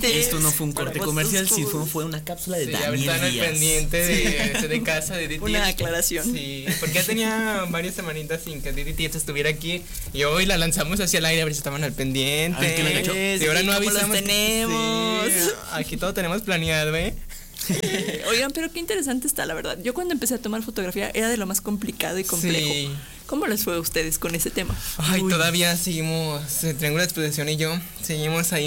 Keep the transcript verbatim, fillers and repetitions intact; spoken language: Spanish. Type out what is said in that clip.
pendientes. Esto no fue un corte Para comercial, vosotros sí todos. fue, fue una cápsula de Sí, Daniel ahorita en el Díaz. pendiente de, de casa de Didi. Una aclaración. Sí, porque ya tenía varias semanitas sin que Didi Tiet estuviera aquí. Y hoy la lanzamos hacia el aire a ver si estaban al pendiente. A ver qué le han hecho. Y ahora no ¿Cómo los avisamos. tenemos? Sí, aquí todo tenemos planeado, ¿eh? Oigan, pero qué interesante está, la verdad. Yo cuando empecé a tomar fotografía era de lo más complicado y complejo. Sí. ¿Cómo les fue a ustedes con ese tema? Ay, Uy. todavía seguimos, eh, Triángulo de Exposición y yo, seguimos ahí